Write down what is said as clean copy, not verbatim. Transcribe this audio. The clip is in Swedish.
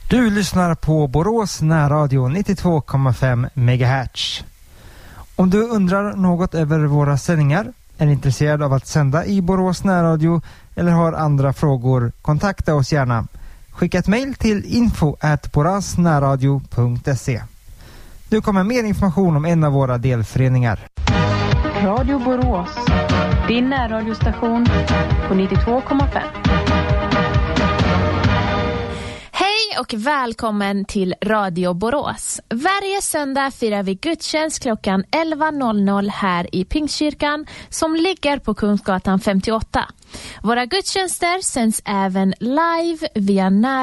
Du lyssnar på Borås närradio 92,5 MHz. Om du undrar något över våra sändningar, är intresserad av att sända i Borås närradio eller har andra frågor, kontakta oss gärna. Skicka ett mejl till info@borasnärradio.se. Nu kommer mer information om en av våra delföreningar. Radio Borås, din närradiostation på 92,5. Och välkommen till Radio Borås. Varje söndag firar vi gudstjänst klockan 11.00 här i Pingstkyrkan som ligger på Kungsgatan 58. Våra gudstjänster sänds även live via